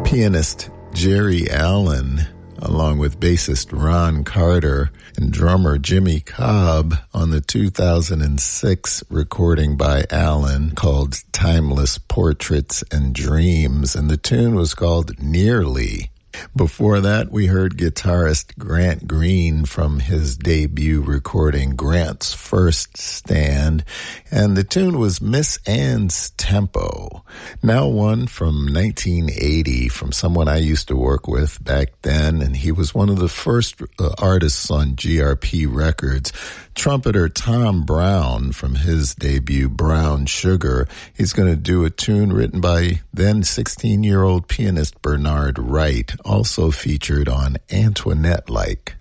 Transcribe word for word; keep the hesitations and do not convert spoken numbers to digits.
Pianist Jerry Allen, along with bassist Ron Carter and drummer Jimmy Cobb, on the two thousand six recording by Allen called Timeless Portraits and Dreams, and the tune was called Nearly. Before that, we heard guitarist Grant Green from his debut recording Grant's First Stand, and the tune was Miss Ann's Tempo. Now one from nineteen eighty from someone I used to work with back then, and he was one of the first uh, artists on G R P Records. Trumpeter Tom Brown from his debut Brown Sugar. He's going to do a tune written by then sixteen-year-old pianist Bernard Wright, also featured on Antoinette Like.